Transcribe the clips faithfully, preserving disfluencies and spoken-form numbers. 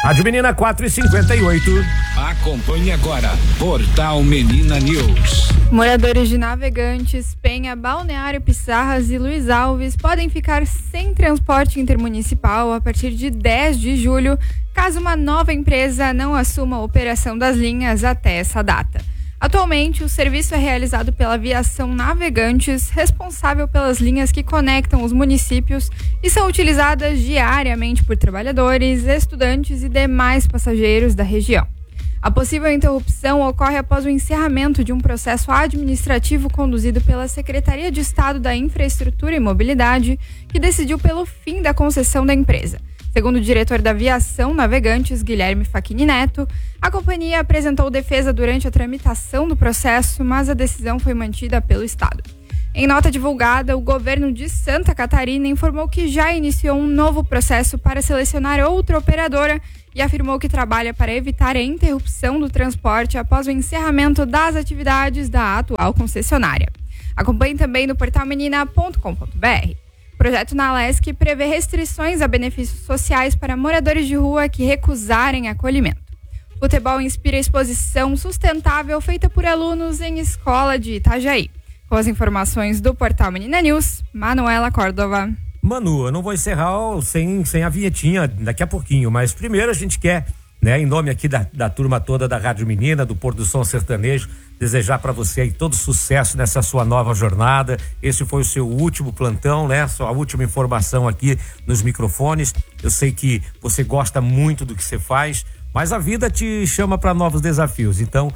Rádio Menina quatro e cinquenta e oito. Acompanhe agora Portal Menina News. Moradores de Navegantes, Penha, Balneário Pissarras e Luiz Alves podem ficar sem transporte intermunicipal a partir de dez de julho, caso uma nova empresa não assuma a operação das linhas até essa data. Atualmente, o serviço é realizado pela Aviação Navegantes, responsável pelas linhas que conectam os municípios e são utilizadas diariamente por trabalhadores, estudantes e demais passageiros da região. A possível interrupção ocorre após o encerramento de um processo administrativo conduzido pela Secretaria de Estado da Infraestrutura e Mobilidade, que decidiu pelo fim da concessão da empresa. Segundo o diretor da Aviação Navegantes, Guilherme Facchini Neto, a companhia apresentou defesa durante a tramitação do processo, mas a decisão foi mantida pelo Estado. Em nota divulgada, o governo de Santa Catarina informou que já iniciou um novo processo para selecionar outra operadora e afirmou que trabalha para evitar a interrupção do transporte após o encerramento das atividades da atual concessionária. Acompanhe também no portal menina ponto com ponto b r. O projeto na Alesc prevê restrições a benefícios sociais para moradores de rua que recusarem acolhimento. Futebol inspira exposição sustentável feita por alunos em escola de Itajaí. Com as informações do portal Menina News, Manuela Córdova. Manu, eu não vou encerrar sem, sem a vinhetinha daqui a pouquinho, mas primeiro a gente quer, né, em nome aqui da, da turma toda da Rádio Menina, do Pôr do Som Sertanejo, desejar para você aí todo sucesso nessa sua nova jornada. Esse foi o seu último plantão, né? Sua última informação aqui nos microfones. Eu sei que você gosta muito do que você faz, mas a vida te chama para novos desafios. Então,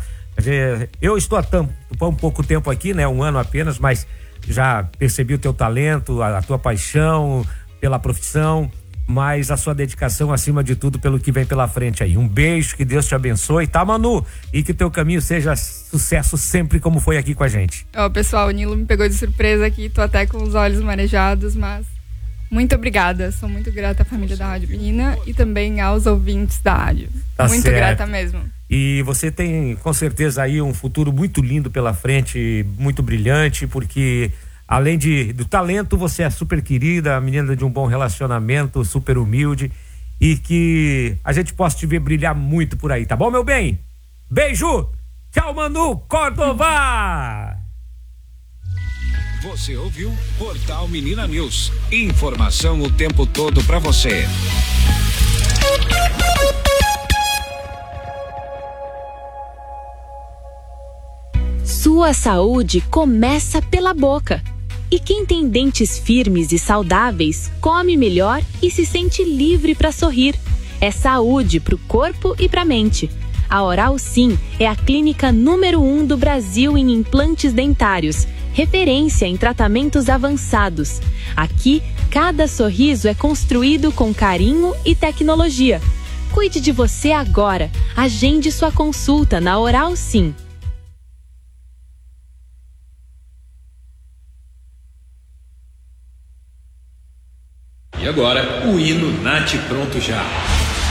eu estou há um pouco tempo aqui, né? Um ano apenas, mas já percebi o teu talento, a, a tua paixão pela profissão, mas a sua dedicação acima de tudo pelo que vem pela frente aí. Um beijo, que Deus te abençoe, tá, Manu? E que teu caminho seja sucesso sempre como foi aqui com a gente. Ó, oh, pessoal, o Nilo me pegou de surpresa aqui, tô até com os olhos marejados, mas muito obrigada. Sou muito grata à família da Rádio Menina e também aos ouvintes da rádio. Tá muito certo. grata mesmo. E você tem com certeza aí um futuro muito lindo pela frente, muito brilhante, porque além de, do talento, você é super querida, menina de um bom relacionamento, super humilde, e que a gente possa te ver brilhar muito por aí, tá bom, meu bem? Beijo! Tchau, Manu Córdova! Você ouviu Portal Menina News. Informação o tempo todo pra você. Sua saúde começa pela boca. E quem tem dentes firmes e saudáveis, come melhor e se sente livre para sorrir. É saúde para o corpo e para a mente. A Oral Sim é a clínica número um do Brasil em implantes dentários, referência em tratamentos avançados. Aqui, cada sorriso é construído com carinho e tecnologia. Cuide de você agora. Agende sua consulta na Oral Sim. E agora, o hino Nath Pronto Já.